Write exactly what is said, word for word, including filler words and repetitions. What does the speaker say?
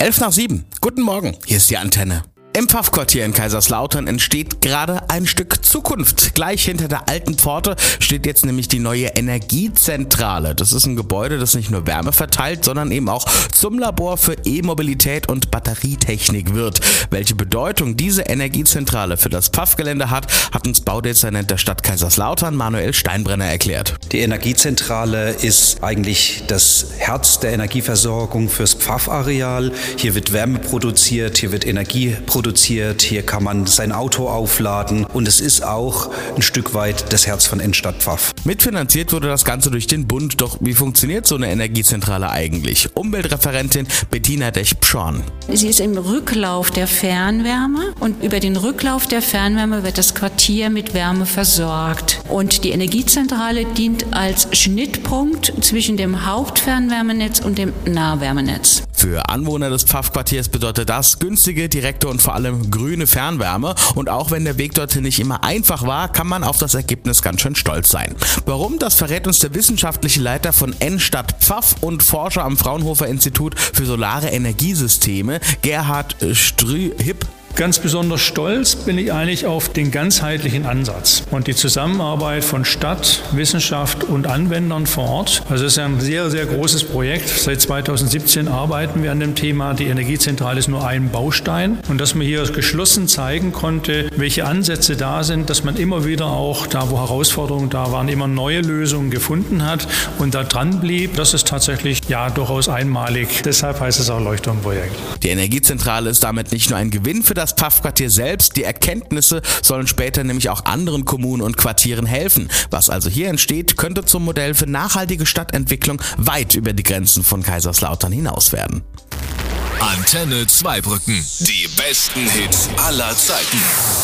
elf nach sieben. Guten Morgen, hier ist die Antenne. Im Pfaff-Quartier in Kaiserslautern entsteht gerade ein Stück Zukunft. Gleich hinter der alten Pforte steht jetzt nämlich die neue Energiezentrale. Das ist ein Gebäude, das nicht nur Wärme verteilt, sondern eben auch zum Labor für E-Mobilität und Batterietechnik wird. Welche Bedeutung diese Energiezentrale für das Pfaff-Gelände hat, hat uns Baudezernent der Stadt Kaiserslautern Manuel Steinbrenner erklärt. Die Energiezentrale ist eigentlich das Herz der Energieversorgung fürs Pfaffareal. Hier wird Wärme produziert, hier wird Energie produziert. Produziert. Hier kann man sein Auto aufladen und es ist auch ein Stück weit das Herz von Innenstadt Pfaff. Mitfinanziert wurde das Ganze durch den Bund. Doch wie funktioniert so eine Energiezentrale eigentlich? Umweltreferentin Bettina Dech-Pschorn. Sie ist im Rücklauf der Fernwärme und über den Rücklauf der Fernwärme wird das Quartier mit Wärme versorgt. Und die Energiezentrale dient als Schnittpunkt zwischen dem Hauptfernwärmenetz und dem Nahwärmenetz. Für Anwohner des Pfaff-Quartiers bedeutet das günstige, direkte und vor allem grüne Fernwärme. Und auch wenn der Weg dorthin nicht immer einfach war, kann man auf das Ergebnis ganz schön stolz sein. Warum, das verrät uns der wissenschaftliche Leiter von N-Stadt Pfaff und Forscher am Fraunhofer Institut für solare Energiesysteme, Gerhard Strühipp. Ganz besonders stolz bin ich eigentlich auf den ganzheitlichen Ansatz und die Zusammenarbeit von Stadt, Wissenschaft und Anwendern vor Ort. Also es ist ein sehr, sehr großes Projekt. Seit zweitausendsiebzehn arbeiten wir an dem Thema. Die Energiezentrale ist nur ein Baustein. Und dass man hier geschlossen zeigen konnte, welche Ansätze da sind, dass man immer wieder auch da, wo Herausforderungen da waren, immer neue Lösungen gefunden hat und da dran blieb. Das ist tatsächlich ja durchaus einmalig. Deshalb heißt es auch Leuchtturmprojekt. Die Energiezentrale ist damit nicht nur ein Gewinn für das Das Pfaff-Quartier selbst, die Erkenntnisse sollen später nämlich auch anderen Kommunen und Quartieren helfen. Was also hier entsteht, könnte zum Modell für nachhaltige Stadtentwicklung weit über die Grenzen von Kaiserslautern hinaus werden. Antenne Zweibrücken. Die besten Hits aller Zeiten.